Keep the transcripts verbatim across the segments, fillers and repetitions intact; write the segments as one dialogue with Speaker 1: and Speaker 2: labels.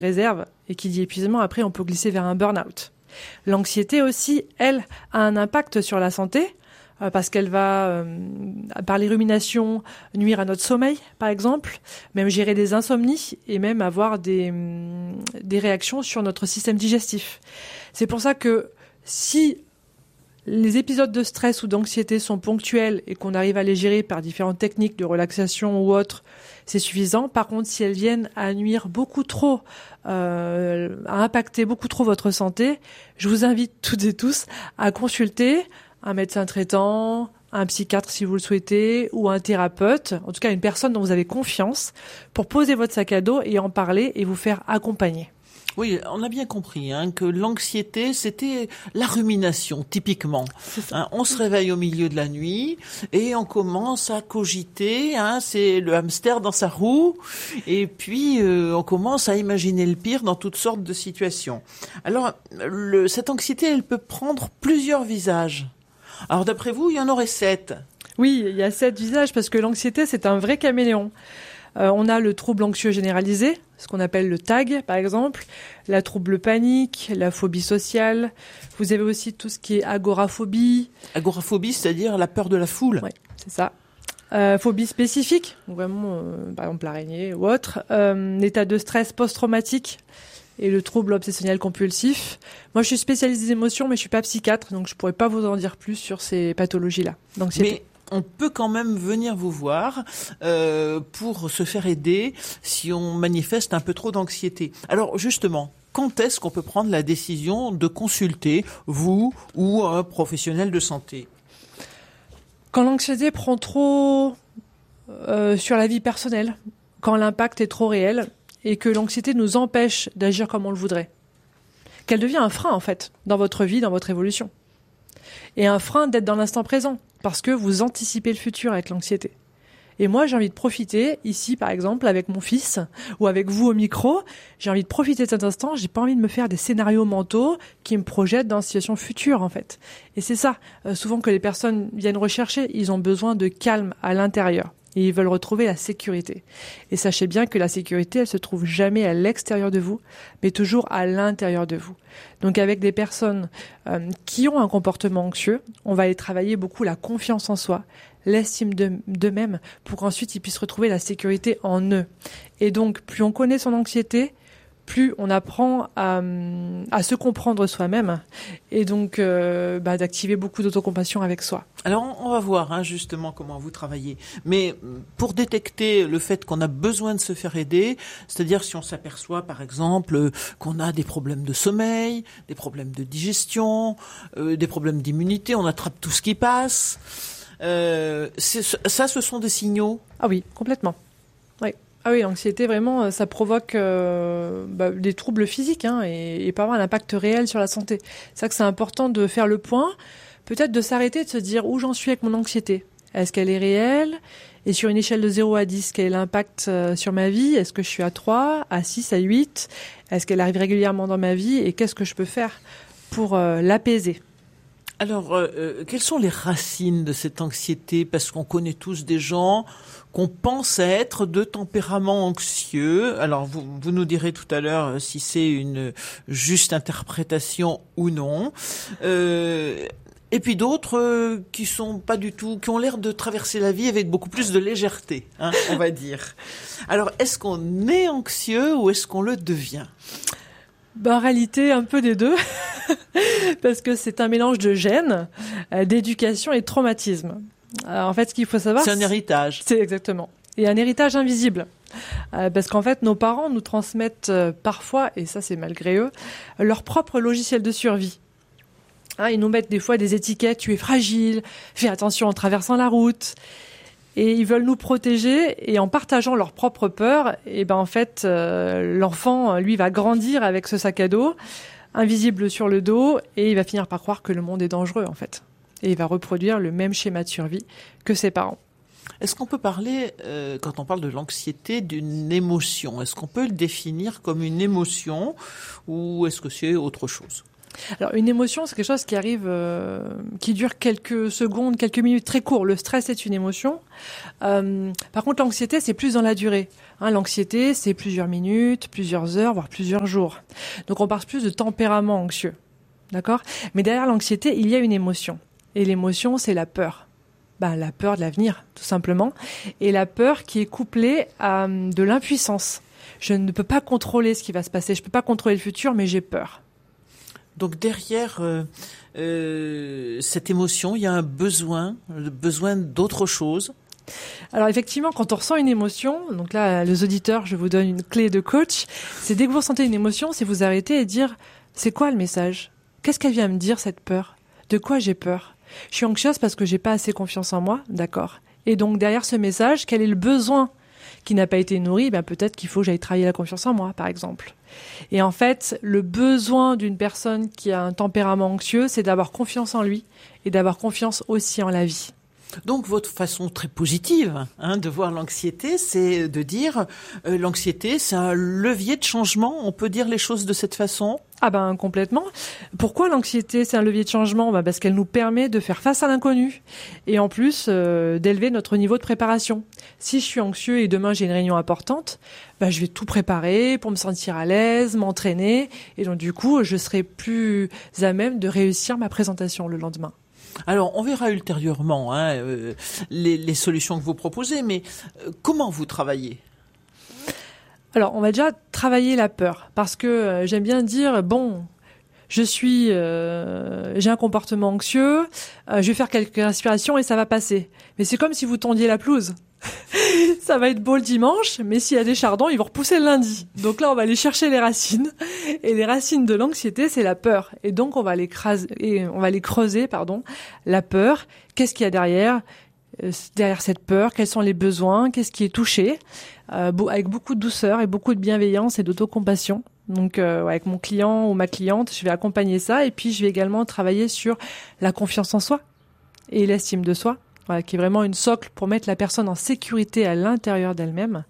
Speaker 1: réserve. Et qui dit épuisement, après, on peut glisser vers un burn-out. L'anxiété aussi, elle, a un impact sur la santé, euh, parce qu'elle va, euh, par les ruminations, nuire à notre sommeil, par exemple, même gérer des insomnies et même avoir des, hum, des réactions sur notre système digestif. C'est pour ça que si les épisodes de stress ou d'anxiété sont ponctuels et qu'on arrive à les gérer par différentes techniques de relaxation ou autres, c'est suffisant. Par contre, si elles viennent à nuire beaucoup trop, euh, à impacter beaucoup trop votre santé, je vous invite toutes et tous à consulter un médecin traitant, un psychiatre si vous le souhaitez, ou un thérapeute, en tout cas une personne dont vous avez confiance, pour poser votre sac à dos et en parler et vous faire accompagner.
Speaker 2: Oui, on a bien compris hein, que l'anxiété, c'était la rumination, typiquement. Hein, on se réveille au milieu de la nuit et on commence à cogiter, hein, c'est le hamster dans sa roue, et puis euh, on commence à imaginer le pire dans toutes sortes de situations. Alors, le, cette anxiété, elle peut prendre plusieurs visages. Alors, d'après vous, il y en aurait sept.
Speaker 1: Oui, il y a sept visages, parce que l'anxiété, c'est un vrai caméléon. Euh, on a le trouble anxieux généralisé, ce qu'on appelle le T A G, par exemple, la trouble panique, la phobie sociale. Vous avez aussi tout ce qui est agoraphobie.
Speaker 2: Agoraphobie, c'est-à-dire la peur de la foule.
Speaker 1: Oui, c'est ça. Euh, phobie spécifique, vraiment, euh, par exemple l'araignée ou autre. Euh, l'état de stress post-traumatique et le trouble obsessionnel compulsif. Moi, je suis spécialiste des émotions, mais je suis pas psychiatre, donc je pourrais pas vous en dire plus sur ces pathologies-là d'anxiété.
Speaker 2: Mais on peut quand même venir vous voir euh, pour se faire aider si on manifeste un peu trop d'anxiété. Alors justement, quand est-ce qu'on peut prendre la décision de consulter vous ou un professionnel de santé ?
Speaker 1: Quand l'anxiété prend trop euh, sur la vie personnelle, quand l'impact est trop réel et que l'anxiété nous empêche d'agir comme on le voudrait, qu'elle devient un frein en fait dans votre vie, dans votre évolution, et un frein d'être dans l'instant présent. Parce que vous anticipez le futur avec l'anxiété. Et moi, j'ai envie de profiter, ici par exemple, avec mon fils, ou avec vous au micro, j'ai envie de profiter de cet instant, j'ai pas envie de me faire des scénarios mentaux qui me projettent dans une situation future en fait. Et c'est ça, euh, souvent que les personnes viennent rechercher, ils ont besoin de calme à l'intérieur. Et ils veulent retrouver la sécurité. Et sachez bien que la sécurité, elle se trouve jamais à l'extérieur de vous, mais toujours à l'intérieur de vous. Donc avec des personnes euh, qui ont un comportement anxieux, on va aller travailler beaucoup la confiance en soi, l'estime de, d'eux-mêmes, pour qu'ensuite ils puissent retrouver la sécurité en eux. Et donc, plus on connaît son anxiété, plus on apprend à, à se comprendre soi-même et donc euh, bah, d'activer beaucoup d'autocompassion avec soi.
Speaker 2: Alors on va voir hein, justement comment vous travaillez. Mais pour détecter le fait qu'on a besoin de se faire aider, c'est-à-dire si on s'aperçoit par exemple qu'on a des problèmes de sommeil, des problèmes de digestion, euh, des problèmes d'immunité, on attrape tout ce qui passe, euh, c'est, ça ce sont des signaux ?
Speaker 1: Ah oui, complètement. Oui. Ah oui, l'anxiété, vraiment, ça provoque euh, bah, des troubles physiques hein, et, et peut avoir un impact réel sur la santé. C'est ça que c'est important de faire le point, peut-être de s'arrêter, de se dire où j'en suis avec mon anxiété. Est-ce qu'elle est réelle ? Et sur une échelle de zéro à dix, quel est l'impact euh, sur ma vie ? Est-ce que je suis à trois, à six, à huit ? Est-ce qu'elle arrive régulièrement dans ma vie ? Et qu'est-ce que je peux faire pour euh, l'apaiser ?
Speaker 2: Alors, euh, quelles sont les racines de cette anxiété ? Parce qu'on connaît tous des gens qu'on pense être de tempérament anxieux. Alors, vous, vous nous direz tout à l'heure si c'est une juste interprétation ou non. Euh, et puis d'autres euh, qui sont pas du tout, qui ont l'air de traverser la vie avec beaucoup plus de légèreté, hein, on va dire. Alors, est-ce qu'on est anxieux ou est-ce qu'on le devient ?
Speaker 1: Ben, en réalité, un peu des deux, parce que c'est un mélange de gènes, euh, d'éducation et de traumatisme. Alors, en fait, ce qu'il faut savoir...
Speaker 2: C'est un héritage.
Speaker 1: C'est exactement. Et un héritage invisible. Euh, parce qu'en fait, nos parents nous transmettent euh, parfois, et ça c'est malgré eux, leur propre logiciel de survie. Hein, ils nous mettent des fois des étiquettes, tu es fragile, fais attention en traversant la route. Et ils veulent nous protéger, et en partageant leur propre peur, et ben en fait, euh, l'enfant, lui, va grandir avec ce sac à dos, invisible sur le dos, et il va finir par croire que le monde est dangereux, en fait. Et il va reproduire le même schéma de survie que ses parents.
Speaker 2: Est-ce qu'on peut parler, euh, quand on parle de l'anxiété, d'une émotion ? Est-ce qu'on peut le définir comme une émotion, ou est-ce que c'est autre chose ?
Speaker 1: Alors, une émotion, c'est quelque chose qui arrive, euh, qui dure quelques secondes, quelques minutes, très court. Le stress est une émotion. Euh, par contre, l'anxiété, c'est plus dans la durée. Hein, l'anxiété, c'est plusieurs minutes, plusieurs heures, voire plusieurs jours. Donc, on parle plus de tempérament anxieux. D'accord ? Mais derrière l'anxiété, il y a une émotion. Et l'émotion, c'est la peur. Ben, la peur de l'avenir, tout simplement. Et la peur qui est couplée à de l'impuissance. Je ne peux pas contrôler ce qui va se passer. Je ne peux pas contrôler le futur, mais j'ai peur.
Speaker 2: Donc derrière euh, euh, cette émotion, il y a un besoin, le besoin d'autre chose.
Speaker 1: Alors effectivement, quand on ressent une émotion, donc là, les auditeurs, je vous donne une clé de coach, c'est dès que vous ressentez une émotion, c'est vous arrêter et dire, c'est quoi le message ? Qu'est-ce qu'elle vient me dire, cette peur ? De quoi j'ai peur ? Je suis anxieuse parce que j'ai pas assez confiance en moi, d'accord. Et donc derrière ce message, quel est le besoin qui n'a pas été nourri ? Ben, peut-être qu'il faut que j'aille travailler la confiance en moi, par exemple. Et en fait, le besoin d'une personne qui a un tempérament anxieux, c'est d'avoir confiance en lui et d'avoir confiance aussi en la vie.
Speaker 2: Donc votre façon très positive hein, de voir l'anxiété, c'est de dire euh, l'anxiété, c'est un levier de changement. On peut dire les choses de cette façon ?
Speaker 1: Ah ben complètement. Pourquoi l'anxiété, c'est un levier de changement ? Ben parce qu'elle nous permet de faire face à l'inconnu et en plus euh, d'élever notre niveau de préparation. Si je suis anxieux et demain j'ai une réunion importante, ben je vais tout préparer pour me sentir à l'aise, m'entraîner et donc du coup je serai plus à même de réussir ma présentation le lendemain.
Speaker 2: Alors, on verra ultérieurement hein, euh, les, les solutions que vous proposez, mais euh, comment vous travaillez ?
Speaker 1: Alors, on va déjà travailler la peur, parce que euh, j'aime bien dire, bon, je suis, euh, j'ai un comportement anxieux, euh, je vais faire quelques respirations et ça va passer. Mais c'est comme si vous tondiez la pelouse. Ça va être beau le dimanche, mais s'il y a des chardons, ils vont repousser le lundi. Donc là, on va aller chercher les racines. Et les racines de l'anxiété, c'est la peur. Et donc, on va les creuser, et on va les creuser, pardon. La peur. Qu'est-ce qu'il y a derrière, euh, derrière cette peur? Quels sont les besoins? Qu'est-ce qui est touché? Euh, avec beaucoup de douceur et beaucoup de bienveillance et d'autocompassion. Donc, euh, avec mon client ou ma cliente, je vais accompagner ça. Et puis, je vais également travailler sur la confiance en soi et l'estime de soi. Voilà, qui est vraiment une socle pour mettre la personne en sécurité à l'intérieur d'elle-même.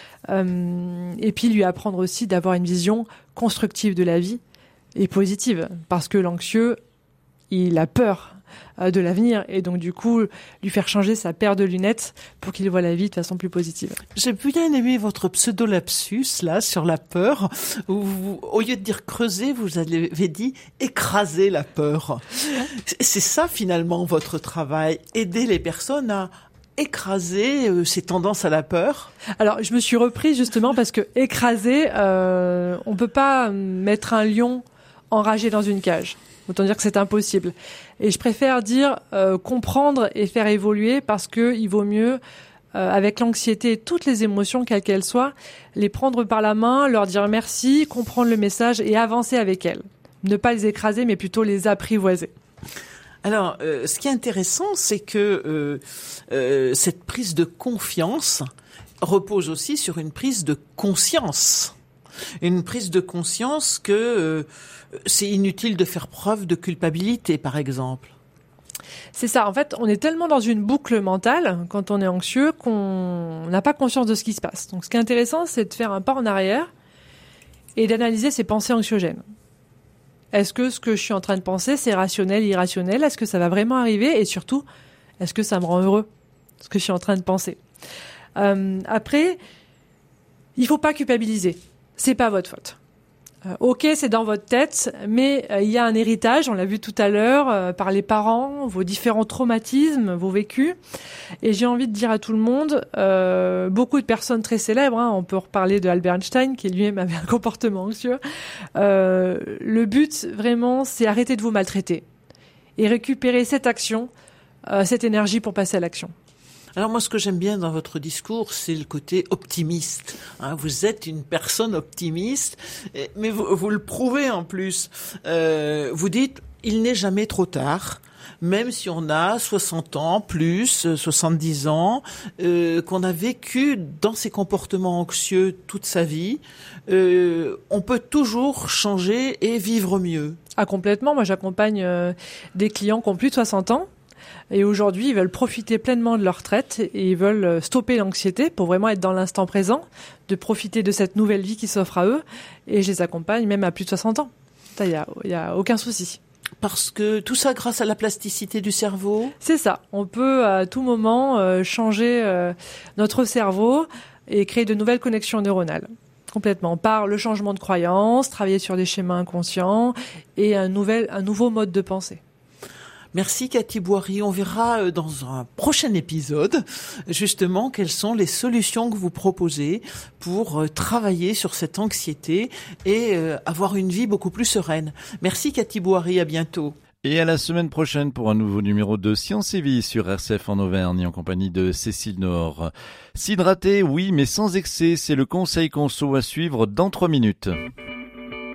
Speaker 1: Euh, et puis lui apprendre aussi d'avoir une vision constructive de la vie et positive. Parce que l'anxieux, il a peur euh, de l'avenir. Et donc du coup, lui faire changer sa paire de lunettes pour qu'il voit la vie de façon plus positive.
Speaker 2: J'ai bien aimé votre pseudo-lapsus, là, sur la peur, où vous, au lieu de dire creuser, vous avez dit écraser la peur. C'est ça, finalement, votre travail, aider les personnes à écraser euh, ces tendances à la peur.
Speaker 1: Alors, je me suis reprise justement parce que écraser, euh, on peut pas mettre un lion enragé dans une cage. Autant dire que c'est impossible. Et je préfère dire euh, comprendre et faire évoluer parce que il vaut mieux, euh, avec l'anxiété et toutes les émotions, quelles qu'elles soient, les prendre par la main, leur dire merci, comprendre le message et avancer avec elles. Ne pas les écraser, mais plutôt les apprivoiser.
Speaker 2: Alors, euh, ce qui est intéressant, c'est que euh, euh, cette prise de confiance repose aussi sur une prise de conscience. Une prise de conscience que euh, c'est inutile de faire preuve de culpabilité, par exemple.
Speaker 1: C'est ça. En fait, on est tellement dans une boucle mentale quand on est anxieux qu'on n'a pas conscience de ce qui se passe. Donc, ce qui est intéressant, c'est de faire un pas en arrière et d'analyser ses pensées anxiogènes. Est-ce que ce que je suis en train de penser, c'est rationnel, irrationnel? Est-ce que ça va vraiment arriver? Et surtout, est-ce que ça me rend heureux, ce que je suis en train de penser? euh, Après, il faut pas culpabiliser. C'est pas votre faute. Euh, ok, c'est dans votre tête, mais euh, il y a un héritage, on l'a vu tout à l'heure, euh, par les parents, vos différents traumatismes, vos vécus. Et j'ai envie de dire à tout le monde, euh, beaucoup de personnes très célèbres, hein, on peut reparler de Albert Einstein, qui lui-même avait un comportement anxieux. Euh, le but, vraiment, c'est arrêter de vous maltraiter et récupérer cette action, euh, cette énergie pour passer à l'action.
Speaker 2: Alors moi, ce que j'aime bien dans votre discours, c'est le côté optimiste. Hein, vous êtes une personne optimiste, mais vous, vous le prouvez en plus. Euh, vous dites, il n'est jamais trop tard. Même si on a soixante ans, plus, soixante-dix ans, euh, qu'on a vécu dans ces comportements anxieux toute sa vie, euh, on peut toujours changer et vivre mieux.
Speaker 1: Ah, complètement. Moi, j'accompagne euh, des clients qui ont plus de soixante ans. Et aujourd'hui, ils veulent profiter pleinement de leur retraite et ils veulent stopper l'anxiété pour vraiment être dans l'instant présent, de profiter de cette nouvelle vie qui s'offre à eux. Et je les accompagne même à plus de soixante ans. Ça, il y a, y a aucun souci.
Speaker 2: Parce que tout ça grâce à la plasticité du cerveau.
Speaker 1: C'est ça. On peut à tout moment euh, changer euh, notre cerveau et créer de nouvelles connexions neuronales. Complètement. Par le changement de croyance, travailler sur des schémas inconscients et un, nouvel, un nouveau mode de pensée.
Speaker 2: Merci Cathy Boiry. On verra dans un prochain épisode justement quelles sont les solutions que vous proposez pour travailler sur cette anxiété et avoir une vie beaucoup plus sereine. Merci Cathy Boiry, à bientôt.
Speaker 3: Et à la semaine prochaine pour un nouveau numéro de Science et Vie sur R C F en Auvergne en compagnie de Cécile Nord. S'hydrater, oui, mais sans excès, c'est le conseil conso à suivre dans trois minutes.